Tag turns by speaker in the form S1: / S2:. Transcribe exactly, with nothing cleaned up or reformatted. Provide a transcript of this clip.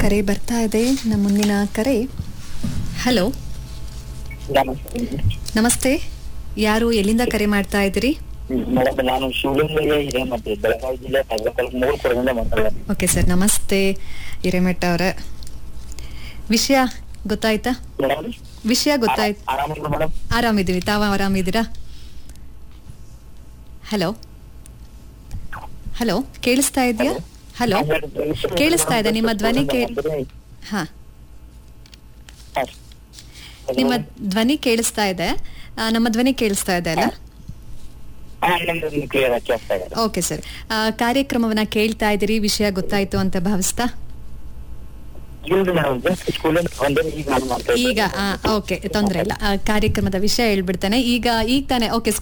S1: ಕರೆ ಬರ್ತಾ ಇದೆ. ನಮ್ಮ ಮುಂದಿನ ಕರೆ. ಹಲೋ, ನಮಸ್ತೆ. ಯಾರು, ಎಲ್ಲಿಂದ ಕರೆ ಮಾಡ್ತಾ ಇದ್ದೀರಿ?
S2: ಮೇಡಮ್, ನಾನು ಶಿವಲಿಂಗಯ್ಯ ಹಿರೇಮಠ, ಬೆಳಗಾವಿ ಜಿಲ್ಲೆ ಮೂರು ಮಾತಾಡೋದು.
S1: ಓಕೆ ಸರ್, ನಮಸ್ತೆ ಹಿರೇಮಠ ಅವರ. ವಿಷಯ ಗೊತ್ತಾಯ್ತಾ? ವಿಷಯ ಗೊತ್ತಾಯ್ತು? ಆರಾಮಿದ್ದೀವಿ, ತಾವ ಆರಾಮಿದ್ದೀರಾ? ಹಲೋ ಹಲೋ ಕೇಳಿಸ್ತಾ ಇದೆಯಾ? ಹಲೋ, ಕೇಳಿಸ್ತಾ ಇದೆ ನಿಮ್ಮ ಧ್ವನಿ? ಕೇ ಹಾ, ನಿಮ್ಮ ಧ್ವನಿ ಕೇಳಿಸ್ತಾ ಇದೆ. ನಮ್ಮ ಧ್ವನಿ ಕೇಳಿಸ್ತಾ ಇದೆ ಅಲ್ಲ? ಓಕೆ ಸರ್, ಕಾರ್ಯಕ್ರಮವನ್ನ ಕೇಳ್ತಾ ಇದ್ದೀರಿ, ವಿಷಯ ಗೊತ್ತಾಯ್ತು ಅಂತ ಭಾವಿಸ್ತಾ? ಈಗ ಓಕೆ, ತೊಂದ್ರೆ ಇಲ್ಲ. ಕಾರ್ಯಕ್ರಮದ ವಿಷಯ ಹೇಳ್ಬಿಡ್ತಾನೆ. ಈಗ ಈಗ ತಾನೆ ಓಕೆ